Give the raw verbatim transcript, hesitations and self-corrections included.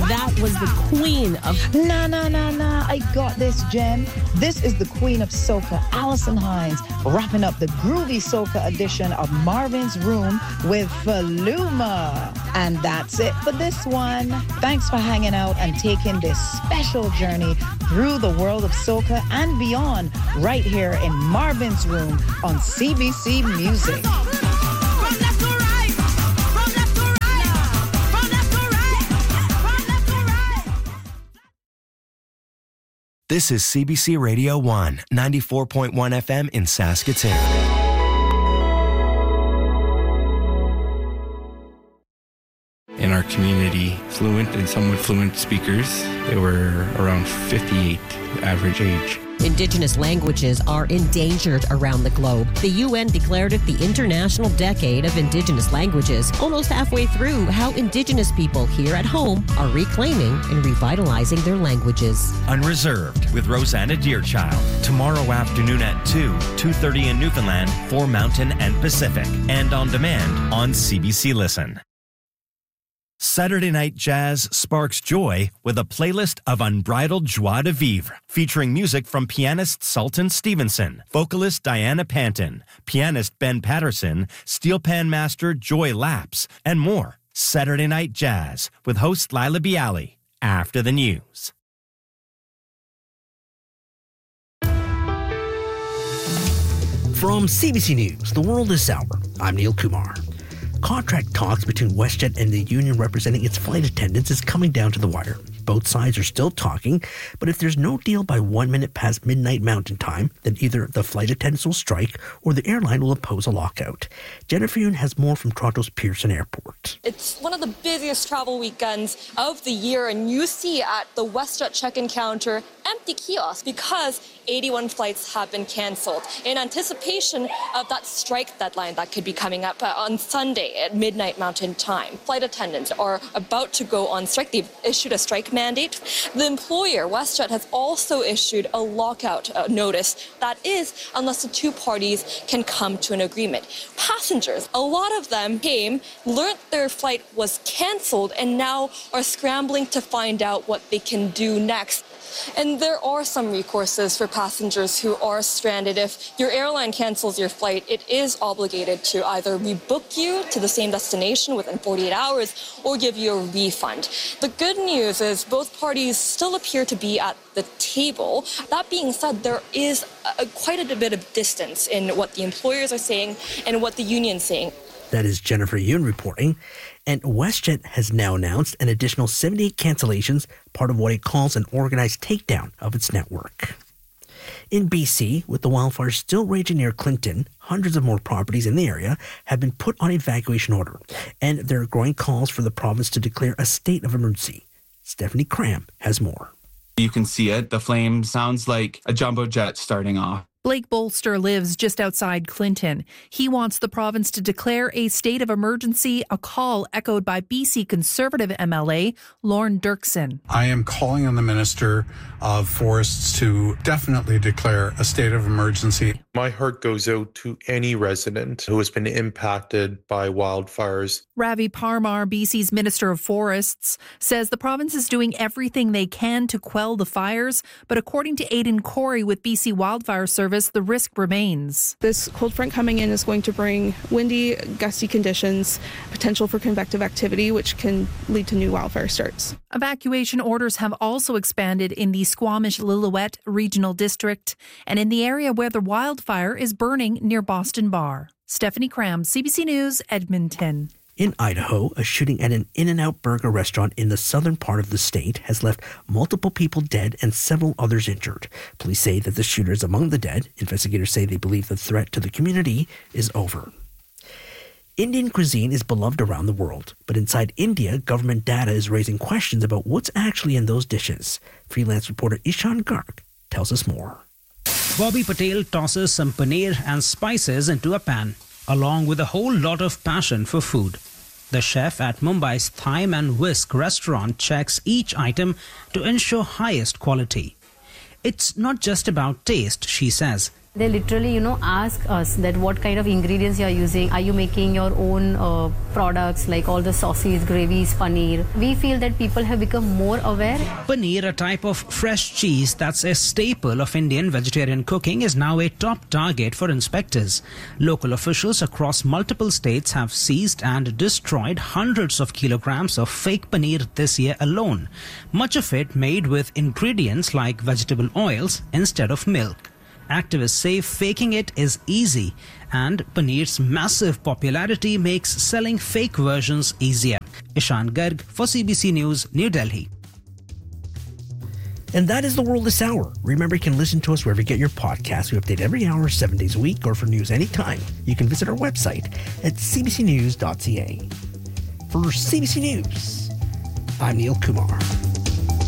That was the queen of... Nah, nah, nah, nah. I got this, Jen. This is the queen of soca, Alison Hinds, wrapping up the groovy soca edition of Marvin's Room with Faluma. And that's it for this one. Thanks for hanging out and taking this special journey through the world of soca and beyond right here in Marvin's Room on C B C Music. This is C B C Radio one, ninety-four point one F M in Saskatoon. In our community, fluent and somewhat fluent speakers, they were around fifty-eight average age. Indigenous languages are endangered around the globe. The U N declared it the International Decade of Indigenous Languages, almost halfway through how Indigenous people here at home are reclaiming and revitalizing their languages. Unreserved with Rosanna Deerchild. Tomorrow afternoon at two, two thirty in Newfoundland for Mountain and Pacific. And on demand on C B C Listen. Saturday Night Jazz sparks joy with a playlist of unbridled joie de vivre, featuring music from pianist Sultan Stevenson, vocalist Diana Panton, pianist Ben Patterson, steel pan master Joy Lapps, and more. Saturday Night Jazz with host Lila Bialy, after the news. From C B C News, The World is Sour, I'm Neil Kumar. Contract talks between WestJet and the union representing its flight attendants is coming down to the wire. Both sides are still talking, but if there's no deal by one minute past midnight Mountain Time, then either the flight attendants will strike or the airline will impose a lockout. Jennifer Yoon has more from Toronto's Pearson Airport. It's one of the busiest travel weekends of the year, and you see at the WestJet check-in counter empty kiosks because eighty-one flights have been cancelled in anticipation of that strike deadline that could be coming up on Sunday at midnight Mountain Time. Flight attendants are about to go on strike. They've issued a strike mandate. The employer, WestJet, has also issued a lockout uh, notice. That is, unless the two parties can come to an agreement. Passengers, a lot of them came, learned their flight was cancelled, and now are scrambling to find out what they can do next. And there are some recourses for passengers who are stranded. If your airline cancels your flight, it is obligated to either rebook you to the same destination within forty-eight hours or give you a refund. The good news is both parties still appear to be at the table. That being said, there is a, quite a bit of distance in what the employers are saying and what the union's saying. That is Jennifer Yoon reporting. And WestJet has now announced an additional seventy-eight cancellations, part of what it calls an organized takedown of its network. In B C, with the wildfires still raging near Clinton, hundreds of more properties in the area have been put on evacuation order, and there are growing calls for the province to declare a state of emergency. Stephanie Cram has more. You can see it. The flame sounds like a jumbo jet starting off. Blake Bolster lives just outside Clinton. He wants the province to declare a state of emergency, a call echoed by B C Conservative M L A Lorne Dirksen. I am calling on the Minister of Forests to definitely declare a state of emergency. My heart goes out to any resident who has been impacted by wildfires. Ravi Parmar, B C's Minister of Forests, says the province is doing everything they can to quell the fires, but according to Aidan Corey with B C Wildfire Service, the risk remains. This cold front coming in is going to bring windy, gusty conditions, potential for convective activity, which can lead to new wildfire starts. Evacuation orders have also expanded in the Squamish-Lillooet Regional District and in the area where the wildfire is burning near Boston Bar. Stephanie Cram, C B C News, Edmonton. In Idaho, a shooting at an In-N-Out burger restaurant in the southern part of the state has left multiple people dead and several others injured. Police say that the shooter is among the dead. Investigators say they believe the threat to the community is over. Indian cuisine is beloved around the world, but inside India, government data is raising questions about what's actually in those dishes. Freelance reporter Ishan Garg tells us more. Bobby Patel tosses some paneer and spices into a pan, along with a whole lot of passion for food. The chef at Mumbai's Thyme and Whisk restaurant checks each item to ensure highest quality. It's not just about taste, she says. They literally, you know, ask us that what kind of ingredients you are using. Are you making your own uh, products like all the sauces, gravies, paneer? We feel that people have become more aware. Paneer, a type of fresh cheese that's a staple of Indian vegetarian cooking, is now a top target for inspectors. Local officials across multiple states have seized and destroyed hundreds of kilograms of fake paneer this year alone, much of it made with ingredients like vegetable oils instead of milk. Activists say faking it is easy, and paneer's massive popularity makes selling fake versions easier. Ishan Garg for C B C News, New Delhi. And that is the world this hour. Remember, you can listen to us wherever you get your podcasts. We update every hour, seven days a week, or for news anytime. You can visit our website at c b c news dot c a. For C B C News, I'm Neil Kumar.